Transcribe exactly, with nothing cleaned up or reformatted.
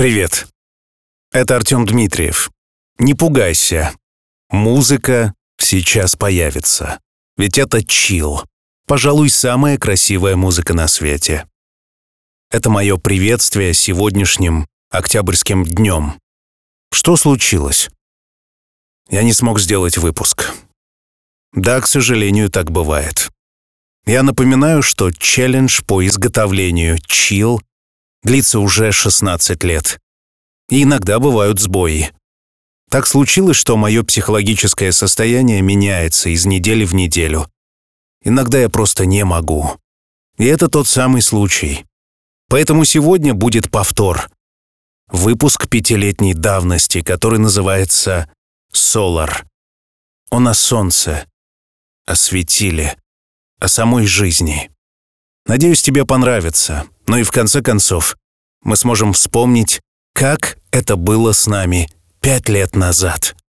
Привет. Это Артем Дмитриев. Не пугайся. Музыка сейчас появится. Ведь это чилл. Пожалуй, самая красивая музыка на свете. Это мое приветствие сегодняшним октябрьским днем. Что случилось? Я не смог сделать выпуск. Да, к сожалению, так бывает. Я напоминаю, что челлендж по изготовлению чилл длится уже шестнадцать лет. И иногда бывают сбои. Так случилось, что мое психологическое состояние меняется из недели в неделю. Иногда я просто не могу. И это тот самый случай. Поэтому сегодня будет повтор. Выпуск пятилетней давности, который называется «Solar». Он о солнце, о светиле, о самой жизни. Надеюсь, тебе понравится. Ну и в конце концов, мы сможем вспомнить, как это было с нами пять лет назад.